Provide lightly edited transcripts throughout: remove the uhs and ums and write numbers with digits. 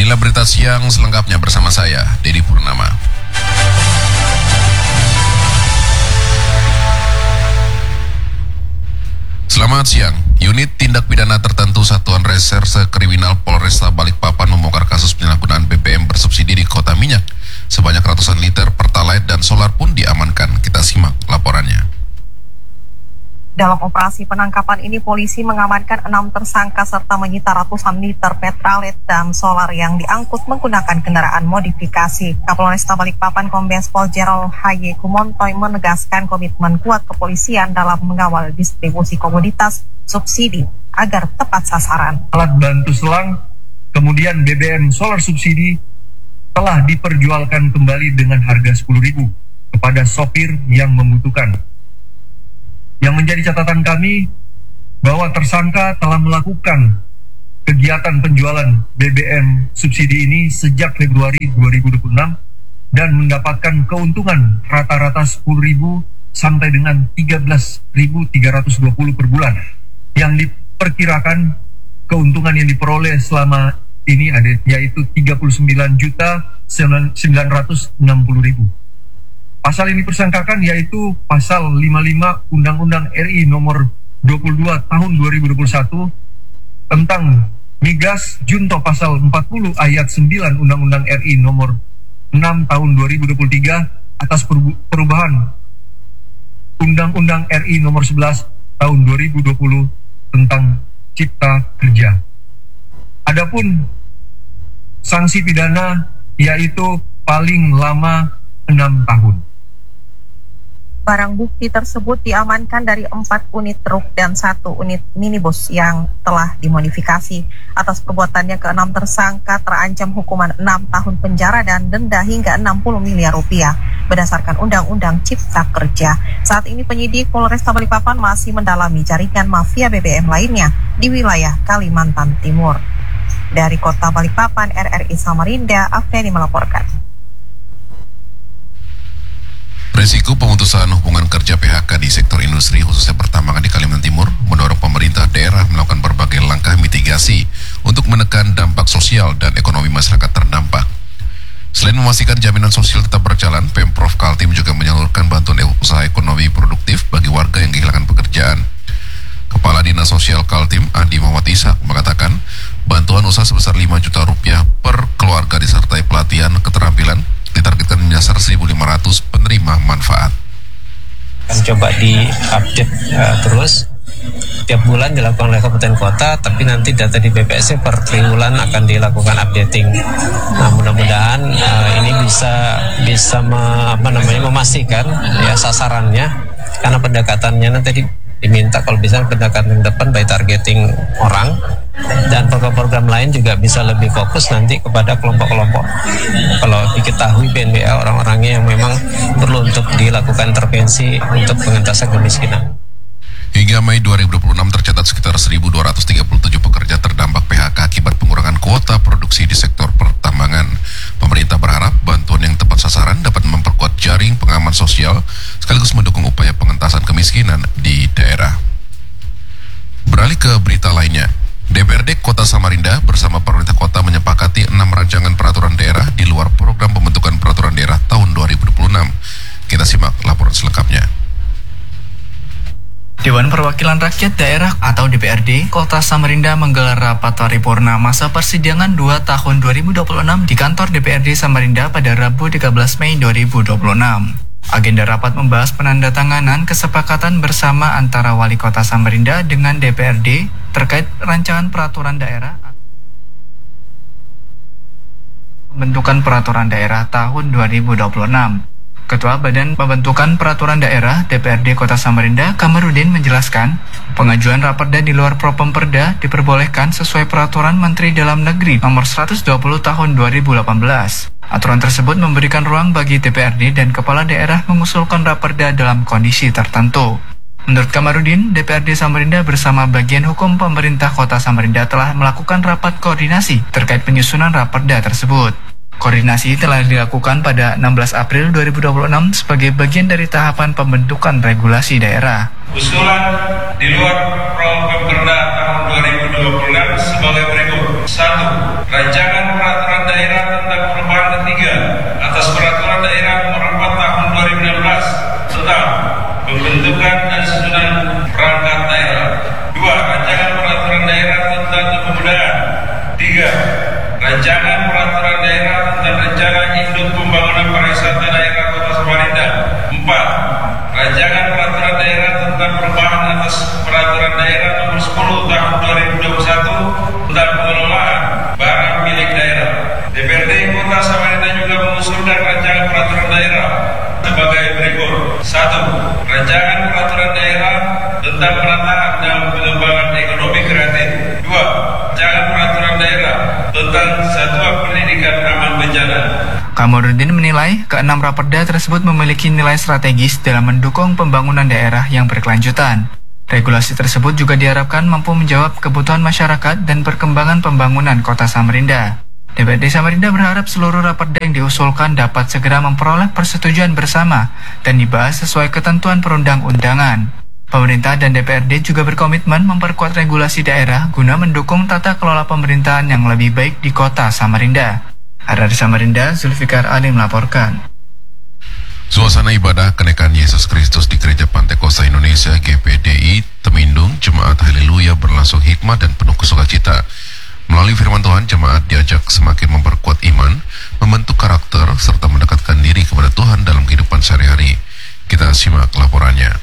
Inilah berita siang selengkapnya bersama saya, Dedi Purnama. Selamat siang. Unit Tindak Pidana Tertentu Satuan Reserse Kriminal Polresta Balikpapan membongkar kasus penyalahgunaan BBM bersubsidi di Kota Minyak. Sebanyak ratusan liter Pertalite dan solar pun diamankan. Kita simak laporannya. Dalam operasi penangkapan ini, polisi mengamankan 6 tersangka serta menyita ratusan liter Pertalite dan solar yang diangkut menggunakan kendaraan modifikasi. Kapolresta Balikpapan Kombes Pol Gerald Haye Kumontoy menegaskan komitmen kuat kepolisian dalam mengawal distribusi komoditas subsidi agar tepat sasaran. Alat bantu selang, kemudian BBM solar subsidi telah diperjualkan kembali dengan harga 10.000 kepada sopir yang membutuhkan. Yang menjadi catatan kami bahwa tersangka telah melakukan kegiatan penjualan BBM subsidi ini sejak Februari 2026 dan mendapatkan keuntungan rata-rata 10.000 sampai dengan 13.320 per bulan. Yang diperkirakan keuntungan yang diperoleh selama ini yaitu 39.960.000. Pasal ini dipersangkakan yaitu pasal 55 Undang-Undang RI nomor 22 tahun 2021 tentang migas junto pasal 40 ayat 9 Undang-Undang RI nomor 6 tahun 2023 atas perubahan Undang-Undang RI nomor 11 tahun 2020 tentang Cipta Kerja. Adapun sanksi pidana yaitu paling lama 6 tahun. Barang bukti tersebut diamankan dari 4 unit truk dan 1 unit minibus yang telah dimodifikasi. Atas perbuatannya ke-6 tersangka terancam hukuman 6 tahun penjara dan denda hingga 60 miliar rupiah berdasarkan Undang-Undang Cipta Kerja. Saat ini penyidik Polresta Balikpapan masih mendalami jaringan mafia BBM lainnya di wilayah Kalimantan Timur. Dari Kota Balikpapan, RRI Samarinda, Afriani melaporkan. Risiko pemutusan hubungan kerja PHK di sektor industri khususnya pertambangan di Kalimantan Timur mendorong pemerintah daerah melakukan berbagai langkah mitigasi untuk menekan dampak sosial dan ekonomi masyarakat terdampak. Selain memastikan jaminan sosial tetap berjalan, Pemprov Kaltim juga menyalurkan bantuan usaha ekonomi produktif bagi warga yang kehilangan pekerjaan. Kepala Dinas Sosial Kaltim, Andi Muhammad Ishak, mengatakan bantuan usaha sebesar 5 juta rupiah per keluarga disertai pelatihan keterampilan ditargetkan menyasar 1.500 penerima manfaat. Akan coba diupdate terus tiap bulan dilakukan oleh kabupaten kota, tapi nanti data di BPS per triwulan akan dilakukan updating. Nah, mudah-mudahan ini bisa memastikan ya sasarannya, karena pendekatannya nanti diminta kalau bisa pendekatan depan by targeting orang, dan program-program lain juga bisa lebih fokus nanti kepada kelompok-kelompok. Kalau diketahui BNBA orang-orangnya yang memang perlu untuk dilakukan intervensi untuk pengentasan kemiskinan. Hingga Mei 2026 tercatat sekitar 1.237 pekerja terdampak PHK akibat pengurangan kuota produksi di sektor pertambangan. Pemerintah berharap bantuan yang tepat sasaran dapat memperkuat jaring pengaman sosial sekaligus mendukung upaya pengentasan kemiskinan di daerah. Beralih ke berita lainnya, DPRD Kota Samarinda bersama pemerintah kota menyepakati 6 rancangan peraturan daerah di luar program pembentukan peraturan daerah tahun 2026. Kita simak laporan selengkapnya. Dewan Perwakilan Rakyat Daerah atau DPRD Kota Samarinda menggelar rapat paripurna masa persidangan 2 tahun 2026 di kantor DPRD Samarinda pada Rabu 13 Mei 2026. Agenda rapat membahas penandatanganan kesepakatan bersama antara Wali Kota Samarinda dengan DPRD terkait rancangan peraturan daerah pembentukan peraturan daerah tahun 2026. Ketua Badan Pembentukan Peraturan Daerah DPRD Kota Samarinda, Kamarudin, menjelaskan pengajuan raperda di luar Propemperda diperbolehkan sesuai Peraturan Menteri Dalam Negeri Nomor 120 Tahun 2018. Aturan tersebut memberikan ruang bagi DPRD dan Kepala Daerah mengusulkan raperda dalam kondisi tertentu. Menurut Kamarudin, DPRD Samarinda bersama bagian hukum pemerintah Kota Samarinda telah melakukan rapat koordinasi terkait penyusunan raperda tersebut. Koordinasi telah dilakukan pada 16 April 2026 sebagai bagian dari tahapan pembentukan regulasi daerah. Usulan di luar Propemperda tahun 2026 sebagai berikut. 1. Rancangan peraturan daerah tentang perubahan ketiga atas peraturan daerah nomor 4 tahun 2016 tentang pembentukan dan susunan perangkat daerah. 2. Rancangan peraturan daerah tentang kepemudaan. 3. Rancangan peraturan daerah tentang rencana induk pembangunan pariwisata daerah Kota Samarinda. 4. Rancangan peraturan daerah tentang perubahan atas peraturan daerah nomor 10 tahun 2021 tentang pengelolaan barang milik daerah. DPRD Kota Samarinda juga mengusulkan rancangan peraturan daerah sebagai berikut. 1. Rancangan peraturan daerah tentang penataan dan pengembangan ekonomi kreatif. 2. Rancangan peraturan daerah tentang satuan pendidikan aman bencana. Kamarudin menilai keenam raperda tersebut memiliki nilai strategis dalam mendukung pembangunan daerah yang berkelanjutan. Regulasi tersebut juga diharapkan mampu menjawab kebutuhan masyarakat dan perkembangan pembangunan Kota Samarinda. DPRD Samarinda berharap seluruh raperda yang diusulkan dapat segera memperoleh persetujuan bersama dan dibahas sesuai ketentuan perundang-undangan. Pemerintah dan DPRD juga berkomitmen memperkuat regulasi daerah guna mendukung tata kelola pemerintahan yang lebih baik di Kota Samarinda. Dari Samarinda, Zulfikar Ali melaporkan. Suasana ibadah kenaikan Yesus Kristus di Gereja Pantai Kosta Indonesia GPDI Temindung Jemaat Haleluya berlangsung hikmat dan penuh sukacita. Melalui firman Tuhan, jemaat diajak semakin memperkuat iman, membentuk karakter, serta mendekatkan diri kepada Tuhan dalam kehidupan sehari-hari. Kita simak laporannya.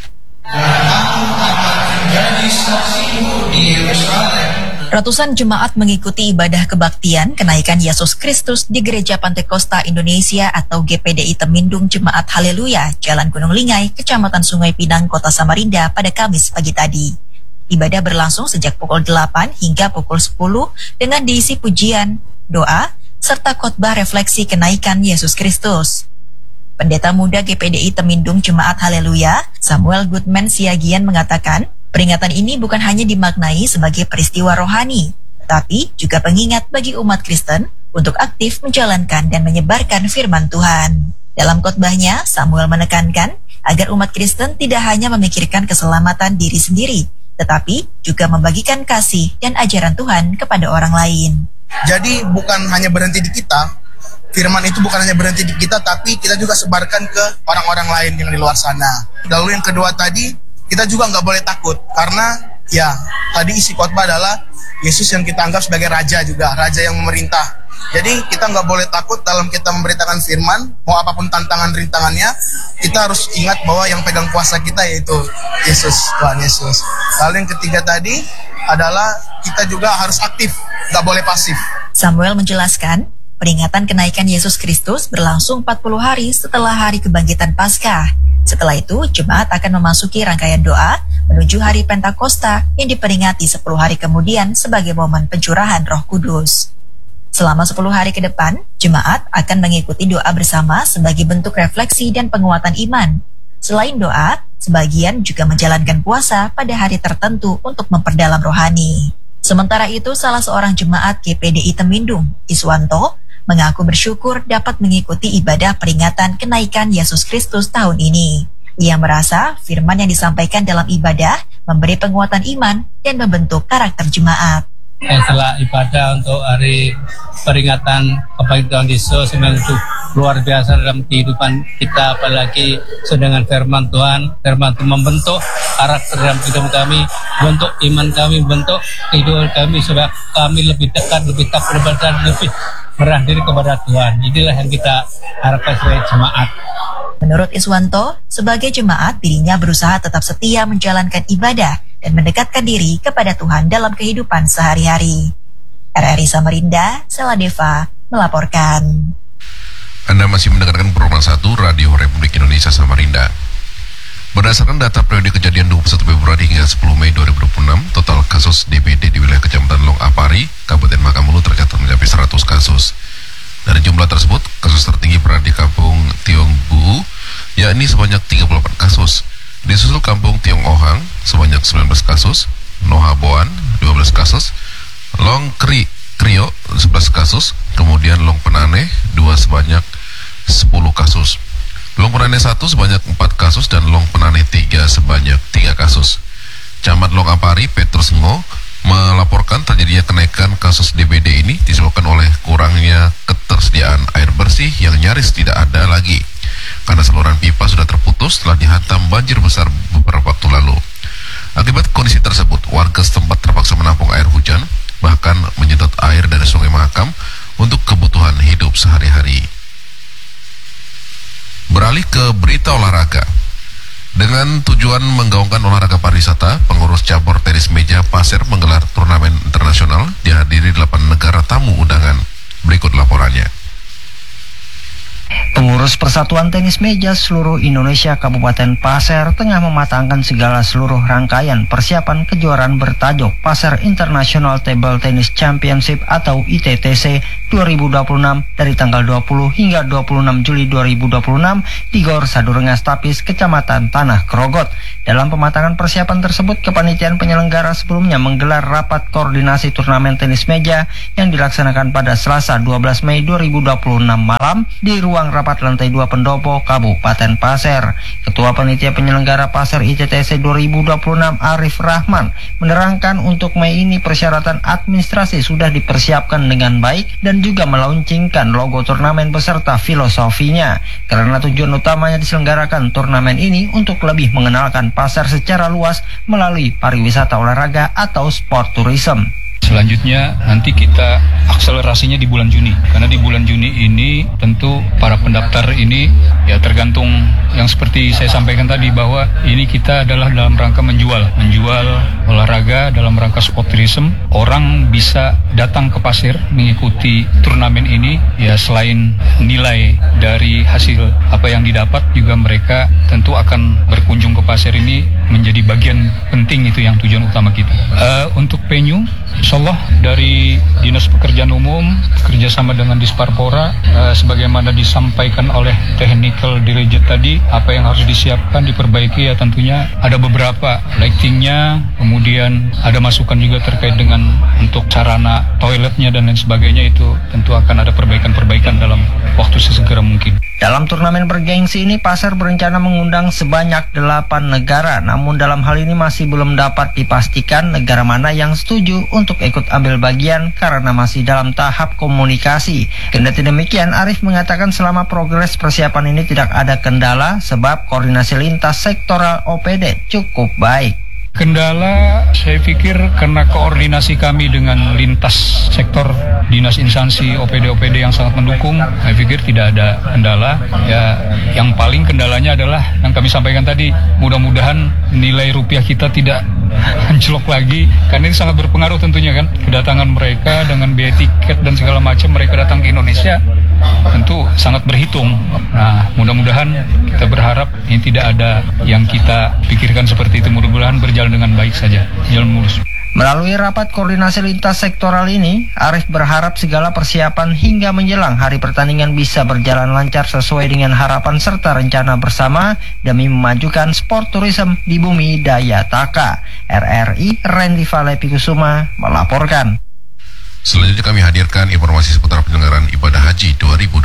Ratusan jemaat mengikuti ibadah kebaktian kenaikan Yesus Kristus di Gereja Pantai Kosta Indonesia atau GPDI Temindung Jemaat Haleluya, Jalan Gunung Lingai, Kecamatan Sungai Pinang, Kota Samarinda pada Kamis pagi tadi. Ibadah berlangsung sejak pukul 8 hingga pukul 10 dengan diisi pujian, doa, serta khotbah refleksi kenaikan Yesus Kristus. Pendeta muda GPDI Temindung Jemaat Haleluya, Samuel Goodman Siagian mengatakan, peringatan ini bukan hanya dimaknai sebagai peristiwa rohani, tetapi juga pengingat bagi umat Kristen untuk aktif menjalankan dan menyebarkan firman Tuhan. Dalam khotbahnya, Samuel menekankan agar umat Kristen tidak hanya memikirkan keselamatan diri sendiri, tetapi juga membagikan kasih dan ajaran Tuhan kepada orang lain. Jadi bukan hanya berhenti di kita, firman itu bukan hanya berhenti di kita, tapi kita juga sebarkan ke orang-orang lain yang di luar sana. Lalu yang kedua tadi, kita juga nggak boleh takut, karena ya tadi isi khotbah adalah Yesus yang kita anggap sebagai raja juga, raja yang memerintah. Jadi kita nggak boleh takut dalam kita memberitakan firman, mau apapun tantangan rintangannya, kita harus ingat bahwa yang pegang kuasa kita yaitu Yesus, Tuhan Yesus. Lalu yang ketiga tadi adalah kita juga harus aktif, nggak boleh pasif. Samuel menjelaskan, peringatan kenaikan Yesus Kristus berlangsung 40 hari setelah hari kebangkitan Paskah. Setelah itu, jemaat akan memasuki rangkaian doa menuju hari Pentakosta yang diperingati 10 hari kemudian sebagai momen pencurahan Roh Kudus. Selama 10 hari ke depan, jemaat akan mengikuti doa bersama sebagai bentuk refleksi dan penguatan iman. Selain doa, sebagian juga menjalankan puasa pada hari tertentu untuk memperdalam rohani. Sementara itu, salah seorang jemaat GPDI Temindung, Iswanto, mengaku bersyukur dapat mengikuti ibadah peringatan kenaikan Yesus Kristus tahun ini. Ia merasa firman yang disampaikan dalam ibadah memberi penguatan iman dan membentuk karakter jemaat. Setelah ibadah untuk hari peringatan kebangkitan Yesus memang itu luar biasa dalam kehidupan kita, apalagi sedangkan firman Tuhan membentuk karakter dalam hidup kami, bentuk iman kami, bentuk kehidupan kami supaya kami lebih dekat, lebih takut dan lebih merah diri kepada Tuhan. Inilah yang kita harapkan sebagai jemaat. Menurut Iswanto, sebagai jemaat dirinya berusaha tetap setia menjalankan ibadah dan mendekatkan diri kepada Tuhan dalam kehidupan sehari-hari. RRI Samarinda, Seladeva melaporkan. Anda masih mendengarkan program 1 Radio Republik Indonesia Samarinda. Berdasarkan data periode kejadian 21 Februari hingga 10 Mei 2026, total kasus DBD di wilayah Kecamatan Long Apari, Kabupaten Makamulu tercatat mencapai 100 kasus. Dari jumlah tersebut, kasus tertinggi berada di Kampung Tiong Buu, yakni sebanyak 38 kasus. Disusul Kampung Tiong Ohang sebanyak 19 kasus, Nohaboan 12 kasus, Long Krio 11 kasus, kemudian Long Penane 2 sebanyak 10 kasus. Long Penane 1 sebanyak 4 kasus dan Long Penane 3 sebanyak 3 kasus. Camat Long Apari Petrus Ngo melaporkan terjadinya kenaikan kasus DBD ini disebabkan oleh kurang kurangnya ketersediaan air bersih yang nyaris tidak ada lagi karena saluran pipa sudah terputus setelah dihantam banjir besar beberapa waktu lalu. Akibat kondisi tersebut, warga setempat terpaksa menampung air hujan, bahkan menyedot air dari Sungai Mahakam untuk kebutuhan hidup sehari-hari. Beralih ke berita olahraga. Dengan tujuan menggaungkan olahraga pariwisata, pengurus cabur tenis meja Pasir menggelar turnamen internasional dihadiri 8 negara tamu undangan. Berikut laporannya. Pengurus Persatuan Tenis Meja seluruh Indonesia Kabupaten Pasir tengah mematangkan seluruh rangkaian persiapan kejuaraan bertajuk Pasir International Table Tennis Championship atau ITTC 2026 dari tanggal 20 hingga 26 Juli 2026 di Gor Sadurengas Tapis, Kecamatan Tanah Krogot. Dalam pematangan persiapan tersebut, kepanitiaan penyelenggara sebelumnya menggelar rapat koordinasi turnamen tenis meja yang dilaksanakan pada Selasa 12 Mei 2026 malam di ruang rapat lantai 2 Pendopo, Kabupaten Pasir. Ketua Panitia Penyelenggara Pasir ITTC 2026 Arif Rahman menerangkan untuk Mei ini persyaratan administrasi sudah dipersiapkan dengan baik dan juga melaunchingkan logo turnamen beserta filosofinya. Karena tujuan utamanya diselenggarakan turnamen ini untuk lebih mengenalkan pasar secara luas melalui pariwisata olahraga atau sport tourism. Selanjutnya nanti kita akselerasinya di bulan Juni, karena di bulan Juni ini tentu para pendaftar ini ya tergantung yang seperti saya sampaikan tadi, bahwa ini kita adalah dalam rangka menjual olahraga dalam rangka sport tourism. Orang bisa datang ke Pasir mengikuti turnamen ini ya, selain nilai dari hasil apa yang didapat, juga mereka tentu akan berkunjung ke Pasir ini menjadi bagian penting, itu yang tujuan utama kita. Untuk venue, insyaallah dari Dinas Pekerjaan Umum kerjasama dengan Disparpora, sebagaimana disampaikan oleh technical director tadi, apa yang harus disiapkan diperbaiki ya, tentunya ada beberapa lightingnya, kemudian ada masukan juga terkait dengan untuk sarana toiletnya dan lain sebagainya, itu tentu akan ada perbaikan-perbaikan dalam waktu sesegera mungkin. Dalam turnamen bergengsi ini, Pasir berencana mengundang sebanyak 8 negara, namun dalam hal ini masih belum dapat dipastikan negara mana yang setuju untuk ikut ambil bagian karena masih dalam tahap komunikasi. Kendati demikian, Arif mengatakan selama progres persiapan ini tidak ada kendala sebab koordinasi lintas sektoral OPD cukup baik. Kendala saya pikir karena koordinasi kami dengan lintas sektor, dinas instansi, OPD-OPD yang sangat mendukung, saya pikir tidak ada kendala. Ya, yang paling kendalanya adalah yang kami sampaikan tadi, mudah-mudahan nilai rupiah kita tidak anjlok lagi, karena ini sangat berpengaruh tentunya kan, kedatangan mereka dengan biaya tiket dan segala macam, mereka datang ke Indonesia tentu sangat berhitung. Nah, mudah-mudahan kita berharap ini tidak ada yang kita pikirkan seperti itu, mudah-mudahan berjalan dengan baik saja, jalan mulus. Melalui rapat koordinasi lintas sektoral ini, Arif berharap segala persiapan hingga menjelang hari pertandingan bisa berjalan lancar sesuai dengan harapan serta rencana bersama demi memajukan sport tourism di bumi Daya Taka. RRI Randy Valepikusuma melaporkan. Selanjutnya kami hadirkan informasi seputar penyelenggaraan ibadah haji 2026.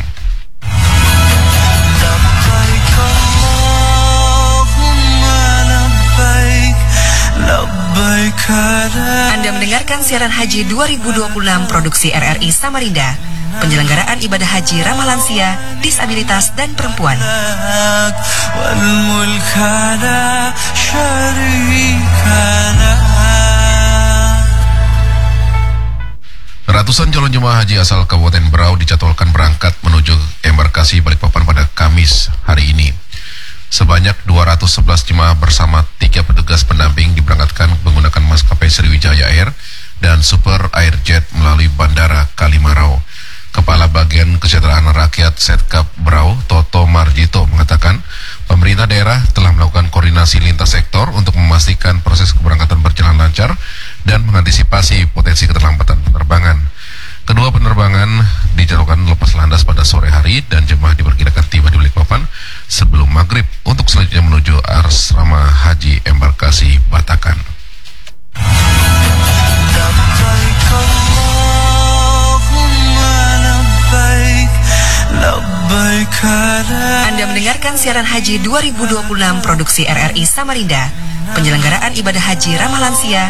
Anda mendengarkan siaran haji 2026 produksi RRI Samarinda. Penyelenggaraan ibadah haji ramah lansia, disabilitas, dan perempuan. Ratusan calon jemaah haji asal Kabupaten Berau dijadwalkan berangkat menuju embarkasi Balikpapan pada Kamis hari ini. Sebanyak 211 jemaah bersama 3 petugas pendamping diberangkatkan menggunakan maskapai Sriwijaya Air dan Super Airjet melalui Bandara Kalimarau. Kepala Bagian Kesejahteraan Rakyat Setkap Berau, Toto Marjito, mengatakan pemerintah daerah telah melakukan koordinasi lintas sektor untuk memastikan proses keberangkatan berjalan lancar dan mengantisipasi potensi keterlambatan penerbangan. Kedua penerbangan dijadwalkan lepas landas pada sore hari dan jemaah diperkirakan tiba di Balikpapan sebelum maghrib untuk selanjutnya menuju asrama haji embarkasi Batakan. Anda mendengarkan siaran haji 2026 produksi RRI Samarinda. Penyelenggaraan ibadah haji ramah lansia,